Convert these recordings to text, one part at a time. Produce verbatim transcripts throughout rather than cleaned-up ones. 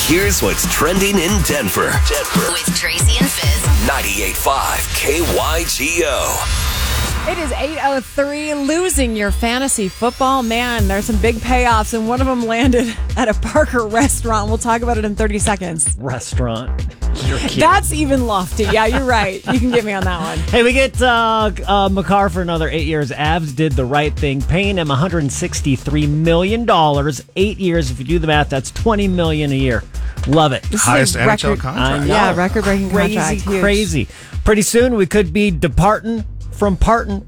Here's what's trending in Denver. Denver. With Tracy and Fizz. ninety-eight point five K Y G O. It is eight oh three, losing your fantasy football. Man, there's some big payoffs, and one of them landed at a Parker restaurant. We'll talk about it in thirty seconds. Restaurant. You're kidding. That's even lofty. Yeah, you're right. You can get me on that one. Hey, we get uh, uh, McCarr for another eight years. Avs did the right thing, paying him one hundred sixty-three million dollars. Eight years. If you do the math, that's twenty million dollars a year. Love it. This is Highest a N H L record- contract. Yeah, record-breaking Crazy, contract. Huge. crazy. Pretty soon, we could be departing from Parton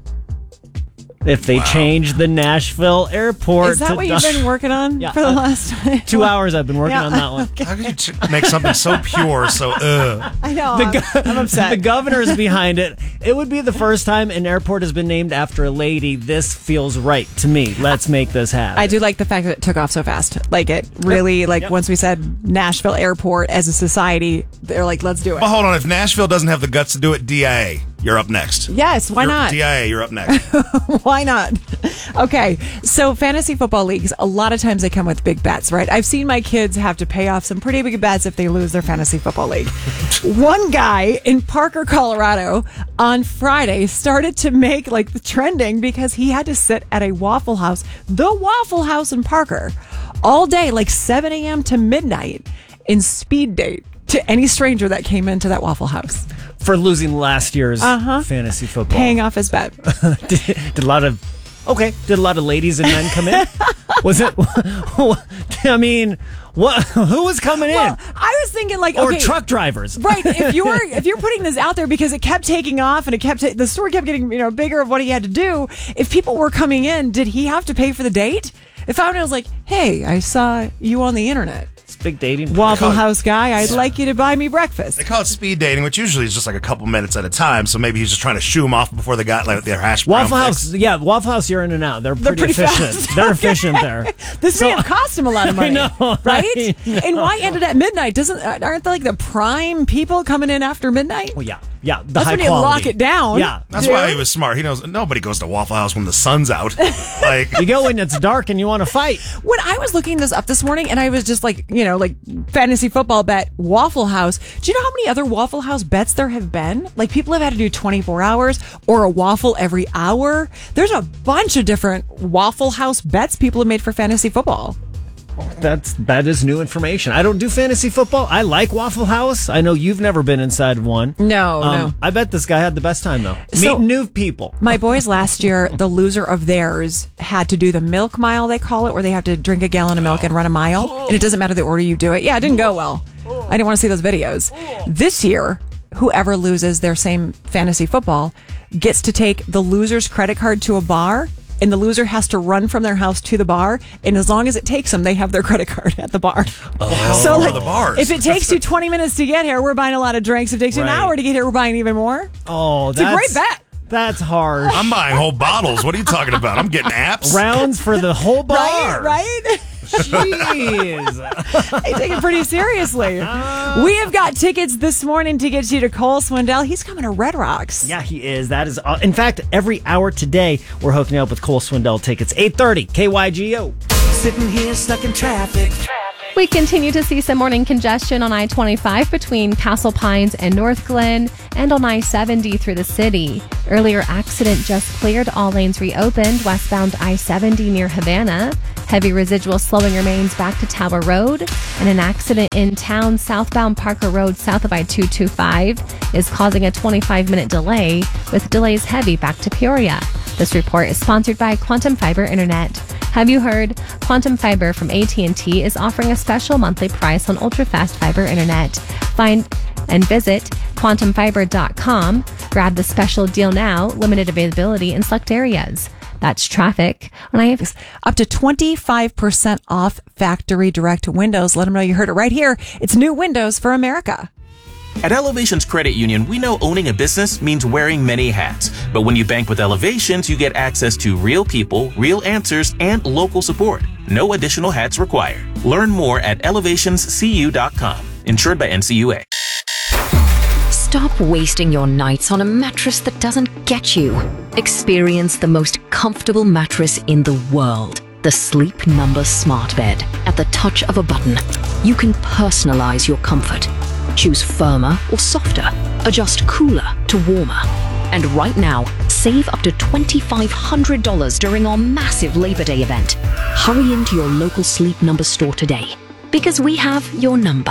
if they Wow. change the Nashville airport. Is that to what you've Dun- been working on Yeah, for the uh, last Two hours I've been working Yeah. on that one. How could you t- make something so pure, so ugh? I know. The I'm, go- I'm upset. The governor's behind it. It would be the first time an airport has been named after a lady. This feels right to me. Let's make this happen. I do like the fact that it took off so fast. Like it really, like Yep. once we said Nashville Airport as a society, they're like, let's do it. Well, hold on. If Nashville doesn't have the guts to do it, D I A, you're up next. Yes, why You're- not? D I A, you're up next. Why not? Okay, so fantasy football leagues, a lot of times they come with big bets, right? I've seen my kids have to pay off some pretty big bets if they lose their fantasy football league. One guy in Parker, Colorado, on Friday started to make like the trending because he had to sit at a Waffle House, the Waffle House in Parker, all day, like seven a.m. to midnight, in speed date to any stranger that came into that Waffle House, For losing last year's Uh-huh. fantasy football. paying off his bet. did, did a lot of okay? Did a lot of ladies and men come in? Was it? I mean, what? Who was coming Well, in? I was thinking like, Or okay, truck drivers? Right. If you're if you're putting this out there because it kept taking off and it kept the story kept getting you know bigger of what he had to do. If people were coming in, did he have to pay for the date? If I was like, hey, I saw you on the internet, It's big dating. Waffle They call it- House guy, I'd like you to buy me breakfast. They call it speed dating, which usually is just like a couple minutes at a time. So maybe he's just trying to shoo them off before they got like their hash brown Waffle fix. House, yeah, Waffle House, you're in and out. They're pretty, They're pretty efficient. fast. They're efficient there. This may have cost him a lot of money, know, right? I know. And why end it at midnight? Doesn't aren't they like the prime people coming in after midnight? Well, yeah, yeah. The That's high when you quality. lock it down. Yeah, That's Dude. why he was smart. He knows nobody goes to Waffle House when the sun's out. Like, you go when it's dark and you want to fight. When I was looking this up this morning and I was just like, you know, like fantasy football bet, Waffle House. Do you know how many other Waffle House bets there have been? Like people have had to do twenty-four hours or a waffle every hour. There's a bunch of different Waffle House bets people have made for fantasy football. That's that is new information. I don't do fantasy football. I like Waffle House. I know you've never been inside one. No, Um, no. I bet this guy had the best time though. So- Meeting new people. My boys last year, the loser of theirs had to do the milk mile, they call it, where they have to drink a gallon of milk and run a mile. And it doesn't matter the order you do it. Yeah, it didn't go well. I didn't want to see those videos. This year, whoever loses their same fantasy football gets to take the loser's credit card to a bar, and the loser has to run from their house to the bar. And as long as it takes them, they have their credit card at the bar. Oh, so like, the bars. if it takes you twenty minutes to get here, we're buying a lot of drinks. If it takes you Right. an hour to get here, we're buying even more. Oh, It's a that's great bet. That's harsh. I'm buying whole bottles. What are you talking about? I'm getting apps. Rounds for the whole bar. Right? Right? Jeez. I take it pretty seriously. We have got tickets this morning to get you to Cole Swindell. He's coming to Red Rocks. Yeah, he is. That is. Uh, in fact, every hour today, we're hooking you up with Cole Swindell tickets. eight thirty K Y G O. Sitting here stuck in traffic. We continue to see some morning congestion on I twenty-five between Castle Pines and North Glen and on I seventy through the city. Earlier accident just cleared. All lanes reopened westbound I seventy near Havana. Heavy residual slowing remains back to Tower Road. And an accident in town southbound Parker Road south of I two twenty-five is causing a twenty-five minute delay with delays heavy back to Peoria. This report is sponsored by Quantum Fiber Internet. Have you heard? Quantum Fiber from A T and T is offering a special monthly price on ultra-fast fiber internet. Find and visit quantum fiber dot com. Grab the special deal now. Limited availability in select areas. That's traffic. When I have Up to twenty-five percent off factory direct windows. Let them know you heard it right here. It's new windows for America. At Elevations Credit Union, we know owning a business means wearing many hats. But when you bank with Elevations, you get access to real people, real answers, and local support. No additional hats required. Learn more at elevations c u dot com. Insured by N C U A. Stop wasting your nights on a mattress that doesn't get you. Experience the most comfortable mattress in the world. The Sleep Number Smart Bed. At the touch of a button. You can personalize your comfort. Choose firmer or softer. Adjust cooler to warmer. And right now, save up to two thousand five hundred dollars during our massive Labor Day event. Hurry into your local Sleep Number store today, because we have your number.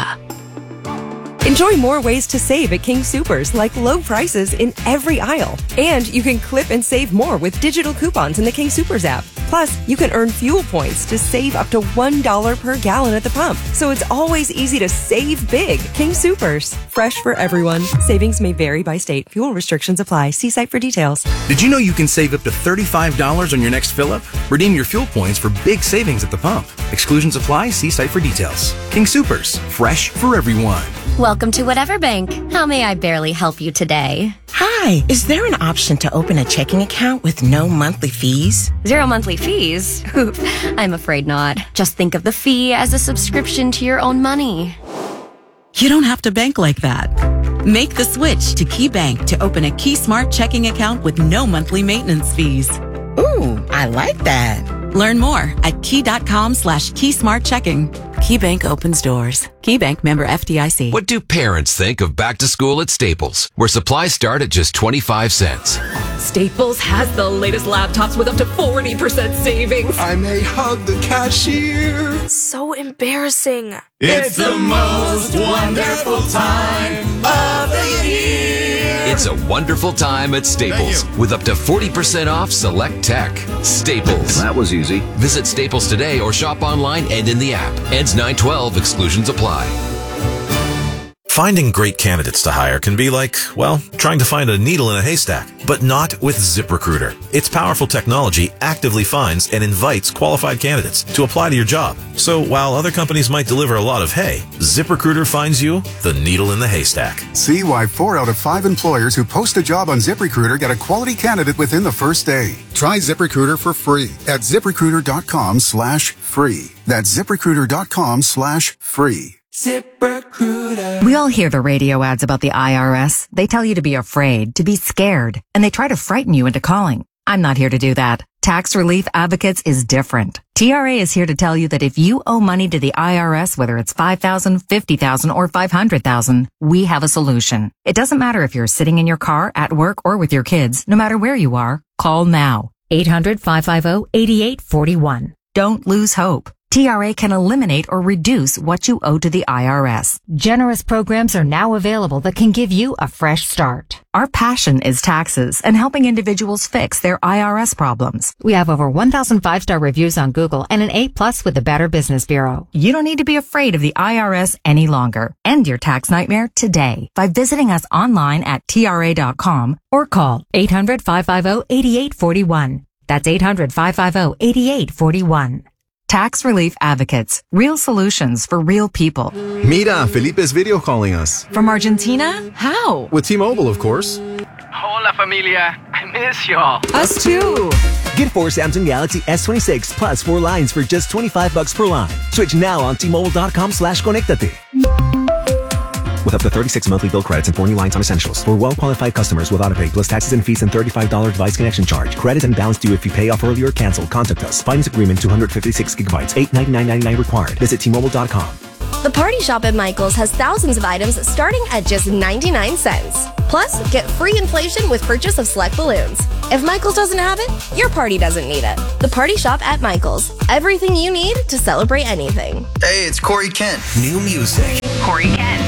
Enjoy more ways to save at King Soopers, like low prices in every aisle. And you can clip and save more with digital coupons in the King Soopers app. Plus, you can earn fuel points to save up to one dollar per gallon at the pump. So it's always easy to save big. King Soopers. Fresh for everyone. Savings may vary by state. Fuel restrictions apply. See site for details. Did you know you can save up to thirty-five dollars on your next fill-up? Redeem your fuel points for big savings at the pump. Exclusions apply. See site for details. King Soopers. Fresh for everyone. Welcome to Whatever Bank. How may I barely help you today? Hi, is there an option to open a checking account with no monthly fees? Zero monthly fees? Oof, I'm afraid not. Just think of the fee as a subscription to your own money. You don't have to bank like that. Make the switch to Key Bank to open a Key Smart checking account with no monthly maintenance fees. Ooh, I like that. Learn more at key.com slash Key Smart Checking. Key Bank opens doors. Key Bank, member F D I C. What do parents think of back to school at Staples, where supplies start at just twenty-five cents? Staples has the latest laptops with up to forty percent savings. I may hug the cashier. So embarrassing. It's the most wonderful time of the year. It's a wonderful time at Staples with up to forty percent off select tech. Staples. That was easy. Visit Staples today or shop online and in the app. Ends nine twelve. Exclusions apply. Finding great candidates to hire can be like, well, trying to find a needle in a haystack, but not with ZipRecruiter. Its powerful technology actively finds and invites qualified candidates to apply to your job. So while other companies might deliver a lot of hay, ZipRecruiter finds you the needle in the haystack. See why four out of five employers who post a job on ZipRecruiter get a quality candidate within the first day. Try ZipRecruiter for free at ZipRecruiter.com slash free. That's ZipRecruiter.com slash free. ZipRecruiter. We all hear the radio ads about the I R S. They tell you to be afraid, to be scared, and they try to frighten you into calling. I'm not here to do that. Tax Relief Advocates is different. T R A is here to tell you that if you owe money to the I R S, whether it's five thousand dollars, fifty thousand dollars, or five hundred thousand dollars, we have a solution. It doesn't matter if you're sitting in your car, at work, or with your kids. No matter where you are, call now. eight hundred, five five zero, eight eight four one. Don't lose hope. T R A can eliminate or reduce what you owe to the I R S. Generous programs are now available that can give you a fresh start. Our passion is taxes and helping individuals fix their I R S problems. We have over one thousand five-star reviews on Google and an A plus with the Better Business Bureau. You don't need to be afraid of the I R S any longer. End your tax nightmare today by visiting us online at T R A dot com or call eight hundred, five five zero, eight eight four one. That's eight hundred, five five zero, eight eight four one. Tax Relief Advocates. Real solutions for real people. Mira, Felipe is video calling us. From Argentina? How? With T-Mobile, of course. Hola, familia. I miss y'all. Us too. Get four Samsung Galaxy S twenty-six plus four lines for just twenty-five bucks per line. Switch now on T-Mobile.com slash Conectate. With up to thirty-six monthly bill credits and four new lines on essentials. For well-qualified customers with autopay plus taxes and fees and thirty-five dollars device connection charge. Credit and balance due if you pay off early or cancel. Contact us. Finance agreement two hundred fifty-six gigabytes. eight ninety-nine ninety-nine required. Visit T Mobile dot com. The Party Shop at Michael's has thousands of items starting at just ninety-nine cents. Plus, get free inflation with purchase of select balloons. If Michael's doesn't have it, your party doesn't need it. The Party Shop at Michael's. Everything you need to celebrate anything. Hey, it's Corey Kent. New music. Corey Kent.